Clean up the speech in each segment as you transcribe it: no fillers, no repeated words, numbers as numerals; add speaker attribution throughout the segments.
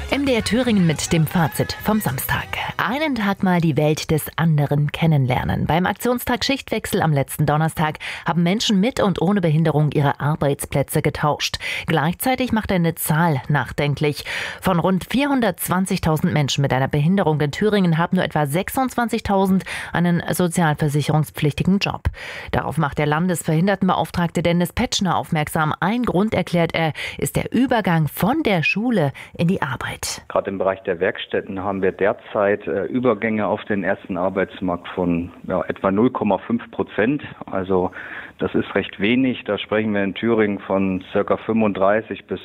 Speaker 1: MDR Thüringen mit dem Fazit vom Samstag. Einen Tag mal die Welt des anderen kennenlernen. Beim Aktionstag Schichtwechsel am letzten Donnerstag haben Menschen mit und ohne Behinderung ihre Arbeitsplätze getauscht. Gleichzeitig macht eine Zahl nachdenklich. Von rund 420.000 Menschen mit einer Behinderung in Thüringen haben nur etwa 26.000 einen sozialversicherungspflichtigen Job. Darauf macht der Landesbehindertenbeauftragte Dennis Petschner aufmerksam. Ein Grund, erklärt er, ist der Übergang von der Schule in die Arbeit.
Speaker 2: Gerade im Bereich der Werkstätten haben wir derzeit Übergänge auf den ersten Arbeitsmarkt von etwa 0,5%. Also das ist recht wenig. Da sprechen wir in Thüringen von ca. 35 bis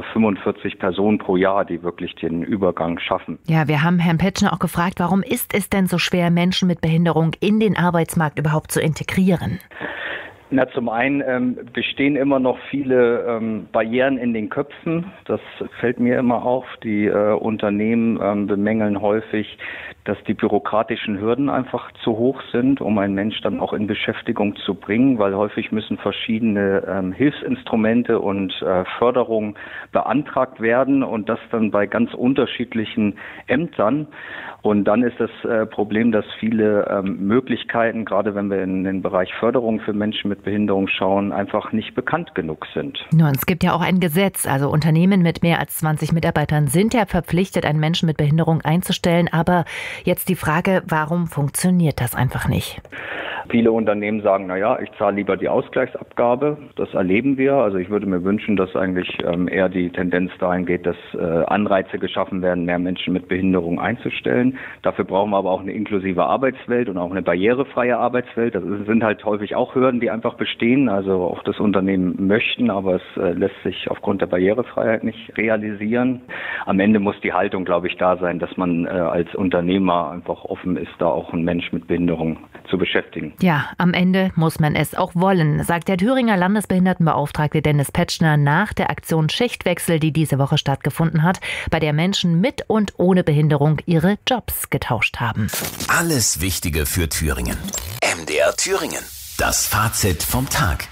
Speaker 2: 45 Personen pro Jahr, die wirklich den Übergang schaffen.
Speaker 1: Ja, wir haben Herrn Petschner auch gefragt, warum ist es denn so schwer, Menschen mit Behinderung in den Arbeitsmarkt überhaupt zu integrieren?
Speaker 2: Na, zum einen bestehen immer noch viele Barrieren in den Köpfen. Das fällt mir immer auf. Die Unternehmen bemängeln häufig, dass die bürokratischen Hürden einfach zu hoch sind, um einen Mensch dann auch in Beschäftigung zu bringen, weil häufig müssen verschiedene Hilfsinstrumente und Förderungen beantragt werden und das dann bei ganz unterschiedlichen Ämtern. Und dann ist das Problem, dass viele Möglichkeiten, gerade wenn wir in den Bereich Förderung für Menschen mit Behinderung schauen, einfach nicht bekannt genug sind.
Speaker 1: Nun, es gibt ja auch ein Gesetz. Also Unternehmen mit mehr als 20 Mitarbeitern sind ja verpflichtet, einen Menschen mit Behinderung einzustellen. Aber jetzt die Frage, warum funktioniert das einfach nicht?
Speaker 2: Viele Unternehmen sagen, ich zahle lieber die Ausgleichsabgabe. Das erleben wir. Also ich würde mir wünschen, dass eigentlich eher die Tendenz dahin geht, dass Anreize geschaffen werden, mehr Menschen mit Behinderung einzustellen. Dafür brauchen wir aber auch eine inklusive Arbeitswelt und auch eine barrierefreie Arbeitswelt. Das sind halt häufig auch Hürden, die einfach bestehen. Also auch das Unternehmen möchten, aber es lässt sich aufgrund der Barrierefreiheit nicht realisieren. Am Ende muss die Haltung, glaube ich, da sein, dass man als Unternehmer einfach offen ist, da auch einen Mensch mit Behinderung zu beschäftigen.
Speaker 1: Ja, am Ende muss man es auch wollen, sagt der Thüringer Landesbehindertenbeauftragte Dennis Petschner nach der Aktion Schichtwechsel, die diese Woche stattgefunden hat, bei der Menschen mit und ohne Behinderung ihre Jobs getauscht haben.
Speaker 3: Alles Wichtige für Thüringen. MDR Thüringen. Das Fazit vom Tag.